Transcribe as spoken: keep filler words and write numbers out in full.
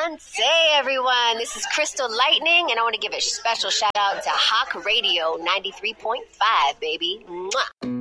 Hey everyone, this is Crystal Lightning, and I want to give a special shout out to Hawk Radio ninety-three point five, baby. Mwah.